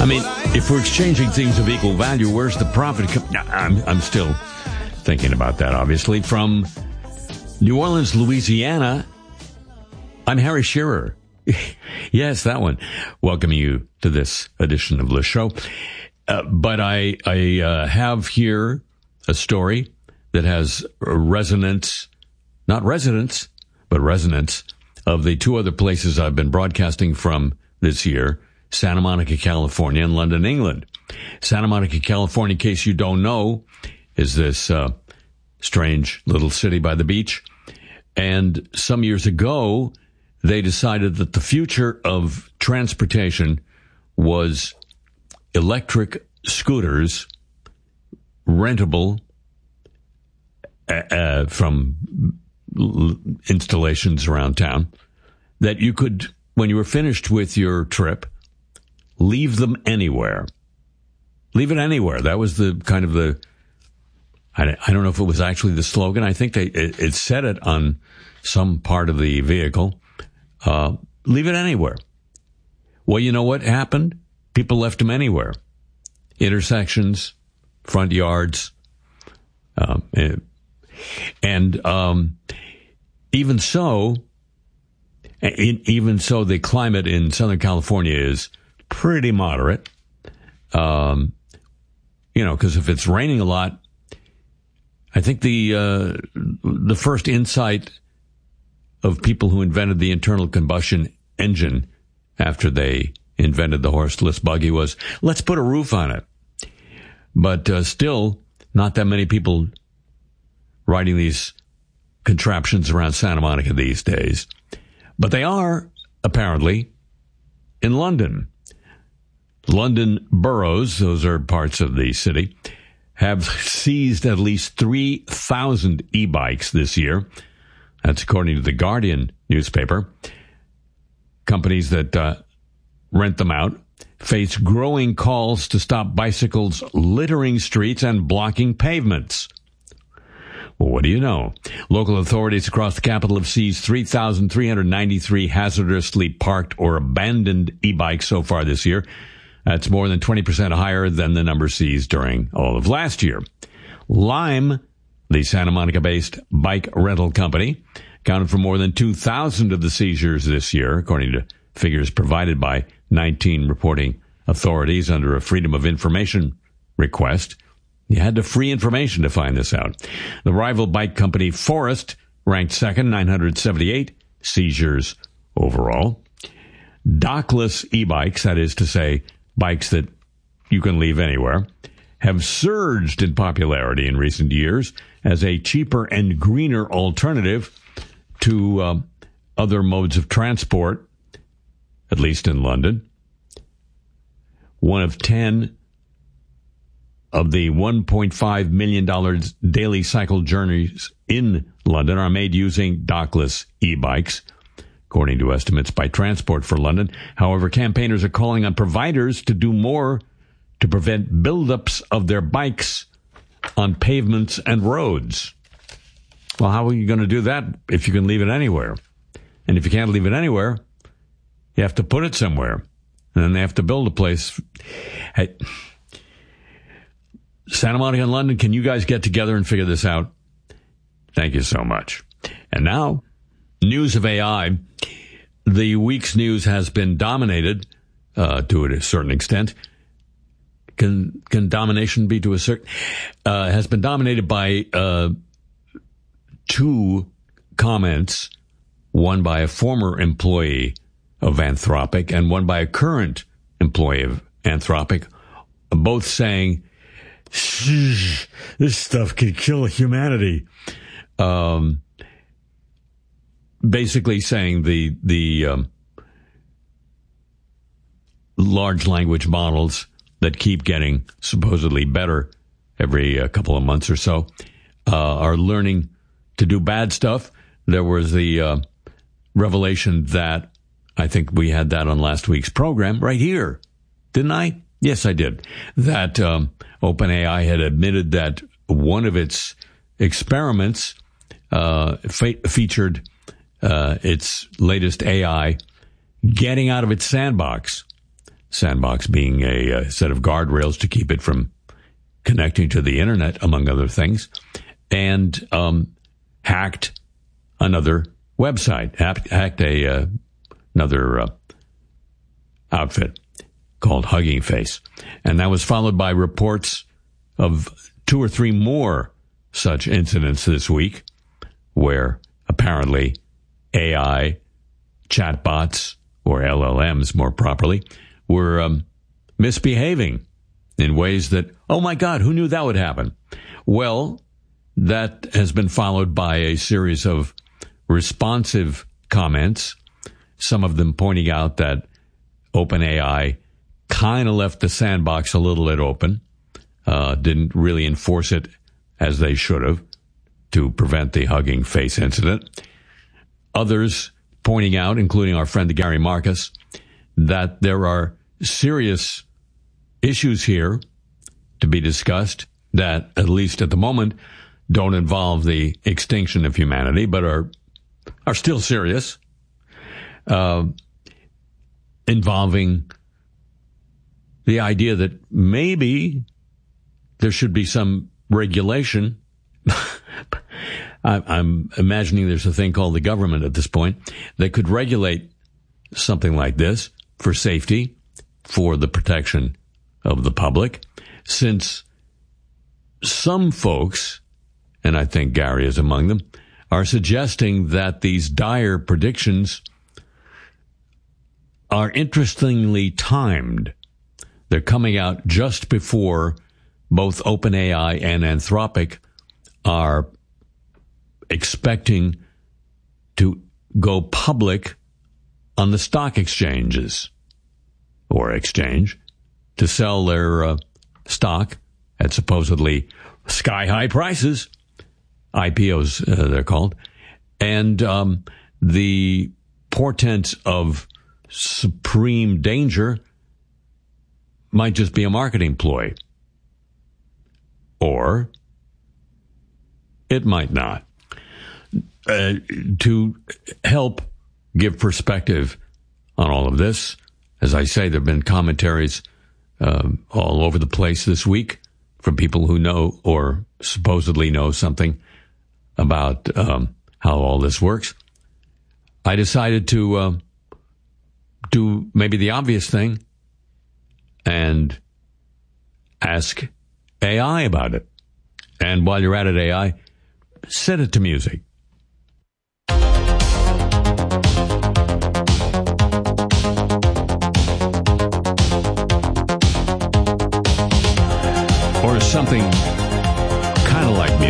I mean, if we're exchanging things of equal value, where's the profit? I'm still thinking about that, obviously. From New Orleans, Louisiana, I'm Harry Shearer. Yes, that one. Welcoming you to this edition of the show. But I have here a story that has resonance, not residents, but resonance of the two other places I've been broadcasting from this year, Santa Monica, California, and London, England. Santa Monica, California, in case you don't know, is this strange little city by the beach. And some years ago, they decided that the future of transportation was electric scooters, rentable from installations around town, that you could, when you were finished with your trip, leave them anywhere. Leave it anywhere. That was the kind of the, I don't know if it was actually the slogan. I think it said it on some part of the vehicle. Leave it anywhere. Well, you know what happened? People left them anywhere. Intersections, front yards, even so, the climate in Southern California is pretty moderate. Because if it's raining a lot, I think the first insight of people who invented the internal combustion engine after they invented the horseless buggy was, let's put a roof on it. But still, not that many people riding these contraptions around Santa Monica these days. But they are, apparently, in London. London boroughs, those are parts of the city, have seized at least 3,000 e-bikes this year. That's according to the Guardian newspaper. Companies that rent them out face growing calls to stop bicycles littering streets and blocking pavements. Well, what do you know? Local authorities across the capital have seized 3,393 hazardously parked or abandoned e-bikes so far this year. That's more than 20% higher than the number seized during all of last year. Lime, the Santa Monica-based bike rental company, accounted for more than 2,000 of the seizures this year, according to figures provided by 19 reporting authorities under a Freedom of Information request. You had to free information to find this out. The rival bike company Forest ranked second, 978 seizures overall. Dockless e-bikes, that is to say, bikes that you can leave anywhere, have surged in popularity in recent years as a cheaper and greener alternative to other modes of transport, at least in London. One of 10 of the $1.5 million daily cycle journeys in London are made using dockless e-bikes, according to estimates by Transport for London. However, campaigners are calling on providers to do more to prevent buildups of their bikes on pavements and roads. Well, how are you going to do that if you can leave it anywhere? And if you can't leave it anywhere, you have to put it somewhere. And then they have to build a place. Hey, Santa Monica and London, can you guys get together and figure this out? Thank you so much. And now, news of AI. The week's news has been dominated to a certain extent. Can domination be to a certain... has been dominated by two comments, one by a former employee of Anthropic and one by a current employee of Anthropic, both saying, this stuff could kill humanity. Basically saying the large language models that keep getting supposedly better every couple of months or so are learning to do bad stuff. There was the revelation that, I think we had that on last week's program right here, didn't I? Yes, I did. That OpenAI had admitted that one of its experiments featured its latest AI getting out of its sandbox. Sandbox being a set of guardrails to keep it from connecting to the internet, among other things, and hacked another website, hacked another outfit called Hugging Face. And that was followed by reports of 2 or 3 more such incidents this week where apparently AI chatbots, or LLMs more properly, were misbehaving in ways that, oh my God, who knew that would happen? Well, that has been followed by a series of responsive comments, some of them pointing out that OpenAI kind of left the sandbox a little bit open, didn't really enforce it as they should have to prevent the Hugging Face incident. Others pointing out, including our friend Gary Marcus, that there are serious issues here to be discussed that, at least at the moment, don't involve the extinction of humanity, but are still serious, involving the idea that maybe there should be some regulation. I'm imagining there's a thing called the government at this point that could regulate something like this for safety, for the protection of the public, since some folks, and I think Gary is among them, are suggesting that these dire predictions are interestingly timed. They're coming out just before both OpenAI and Anthropic are expecting to go public on the stock exchanges or exchange to sell their stock at supposedly sky-high prices, IPOs they're called, and the portents of supreme danger might just be a marketing ploy. Or it might not. To help give perspective on all of this, as I say, there have been commentaries all over the place this week from people who know or supposedly know something about how all this works. I decided to do maybe the obvious thing and ask AI about it. And while you're at it, AI, set it to music. Or something kind of like music.